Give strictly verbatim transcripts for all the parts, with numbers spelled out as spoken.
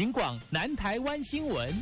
警广南台湾新闻。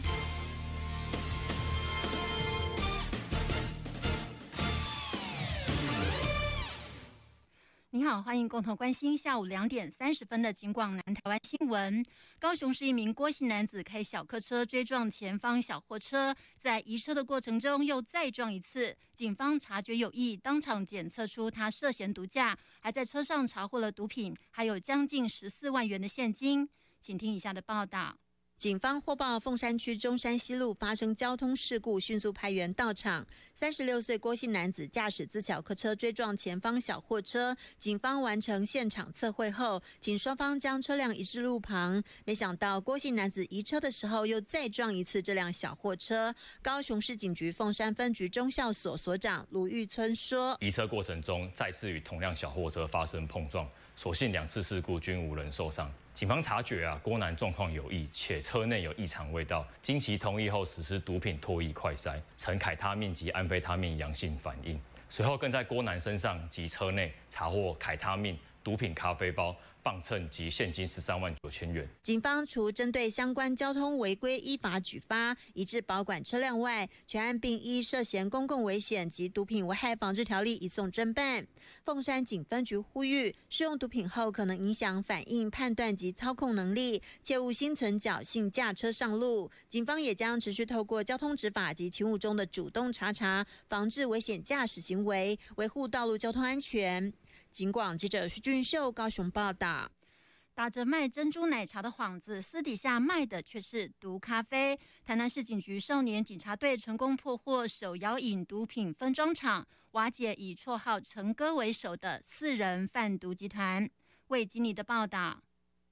你好，欢迎共同关心下午两点三十分的警广南台湾新闻。高雄市一名郭姓男子开小客车追撞前方小货车，在移车的过程中又再撞一次，警方察觉有异，当场检测出他涉嫌毒驾，还在车上查获了毒品，还有将近十四万元的现金。请听以下的报道。 警方获报凤山区中山西路发生交通事故，迅速派员到场。三十六岁郭姓男子驾驶自小客车追撞前方小货车，警方完成现场测绘后，请双方将车辆移至路旁。没想到郭姓男子移车的时候又再撞一次这辆小货车。高雄市警局凤山分局中校所所长卢玉村说：“ 移车过程中再次与同辆小货车发生碰撞，所幸两次事故均无人受伤。”警方察觉啊，郭男状况有异，且车内有异常味道，经其同意后实施毒品唾液快筛，呈凯他命及安非他命阳性反应。随后更在郭男身上及车内查获凯他命、毒品咖啡包、磅秤及现金十三万九千元。 警方除针对相关交通违规依法举发，以致保管车辆外，全案并依涉嫌公共危险及毒品危害防治条例移送侦办。凤山警分局呼吁，使用毒品后可能影响反应、判断及操控能力，切勿心存侥幸驾车上路。警方也将持续透过交通执法及勤务中的主动查查，防治危险驾驶行为，维护道路交通安全。警广记者徐俊秀高雄报道。 打着卖珍珠奶茶的幌子，私底下卖的却是毒咖啡。台南市警局少年警察队成功破获手摇饮毒品分装厂，瓦解以绰号陈哥为首的四人贩毒集团。为经理的报道。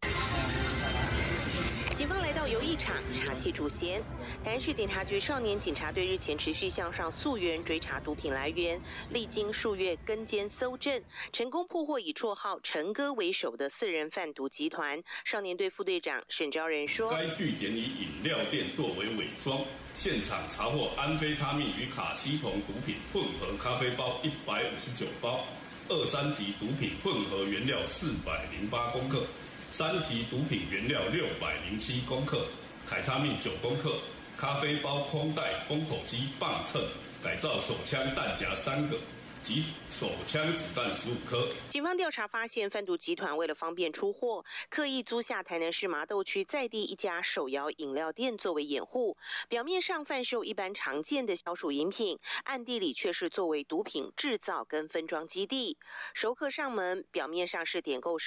警方来到游艺场查缉主嫌。台南市警察局少年警察队日前持续向上溯源追查毒品来源，历经数月跟监搜证，成功破获以绰号陈哥为首的四人贩毒集团。少年队副队长沈昭仁说：“ 该据点以饮料店作为伪装，现场查获安非他命与卡西酮毒品混合咖啡包一百五十九包，二三级毒品混合原料四百零八公克。”三级毒品原料六百零七公克，凯他命九公克，咖啡包空袋、封口机、磅秤，改造手枪弹夹三个，及手枪子弹十五颗。 警方调查发现，贩毒集团为了方便出货，刻意租下台南市麻豆区在地一家手摇饮料店作为掩护，表面上贩售一般常见的消暑饮品，暗地里却是作为毒品制造跟分装基地。熟客上门，表面上是点购